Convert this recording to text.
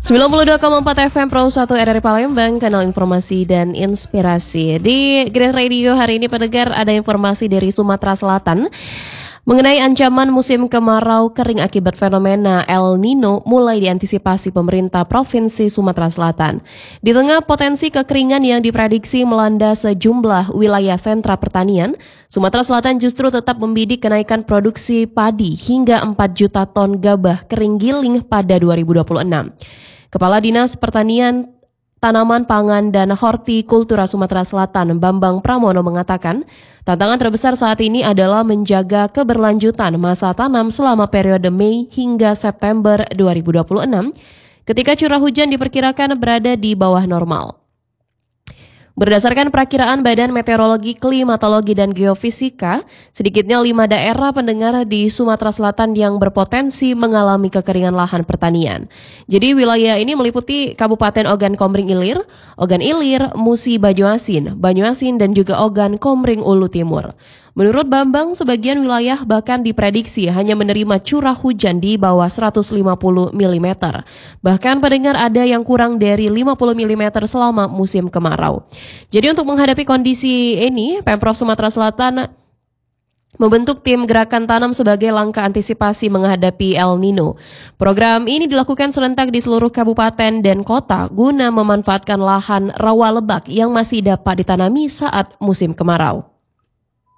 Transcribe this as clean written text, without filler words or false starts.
92,4 FM Pro 1 RRI Palembang, kanal informasi dan inspirasi. Di Grand Radio hari ini pendengar ada informasi dari Sumatera Selatan mengenai ancaman musim kemarau kering akibat fenomena El Nino mulai diantisipasi pemerintah Provinsi Sumatera Selatan. Di tengah potensi kekeringan yang diprediksi melanda sejumlah wilayah sentra pertanian, Sumatera Selatan justru tetap membidik kenaikan produksi padi hingga 4 juta ton gabah kering giling pada 2026. Kepala Dinas Pertanian, Tanaman Pangan dan Hortikultura Sumatera Selatan, Bambang Pramono mengatakan, tantangan terbesar saat ini adalah menjaga keberlanjutan masa tanam selama periode Mei hingga September 2026, ketika curah hujan diperkirakan berada di bawah normal. Berdasarkan perakiraan Badan Meteorologi, Klimatologi, dan Geofisika, sedikitnya 5 daerah pendengar di Sumatera Selatan yang berpotensi mengalami kekeringan lahan pertanian. Jadi wilayah ini meliputi Kabupaten Ogan Komering Ilir, Ogan Ilir, Musi Banyuasin, dan juga Ogan Komering Ulu Timur. Menurut Bambang, sebagian wilayah bahkan diprediksi hanya menerima curah hujan di bawah 150 mm. Bahkan pendengar ada yang kurang dari 50 mm selama musim kemarau. Jadi untuk menghadapi kondisi ini, Pemprov Sumatera Selatan membentuk tim gerakan tanam sebagai langkah antisipasi menghadapi El Nino. Program ini dilakukan serentak di seluruh kabupaten dan kota guna memanfaatkan lahan rawa lebak yang masih dapat ditanami saat musim kemarau.